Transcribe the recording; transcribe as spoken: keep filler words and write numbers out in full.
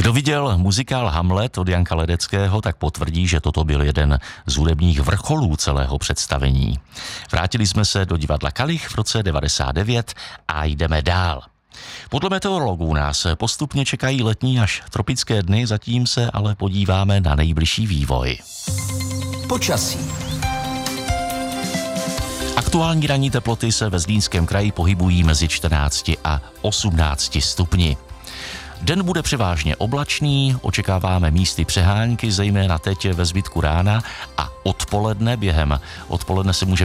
Kdo viděl muzikál Hamlet od Janka Ledeckého, tak potvrdí, že toto byl jeden z hudebních vrcholů celého představení. Vrátili jsme se do divadla Kalich v roce devadesát devět a jdeme dál. Podle meteorologů nás postupně čekají letní až tropické dny, zatím se ale podíváme na nejbližší vývoj. Počasí. Aktuální ranní teploty se ve Zlínském kraji pohybují mezi čtrnácti a osmnácti stupni. Den bude převážně oblačný, očekáváme místy přehánky, zejména teď ve zbytku rána a odpoledne během odpoledne se může